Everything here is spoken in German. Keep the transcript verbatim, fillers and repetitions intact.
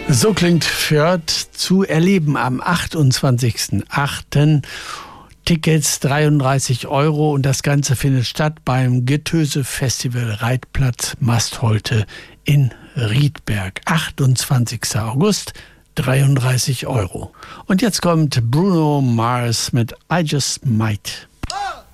So klingt Fürth zu erleben am achtundzwanzigsten achten Tickets dreiunddreißig Euro und das Ganze findet statt beim Getöse Festival Reitplatz Mastholte in Riedberg. achtundzwanzigsten August, dreiunddreißig Euro. Und jetzt kommt Bruno Mars mit I Just Might.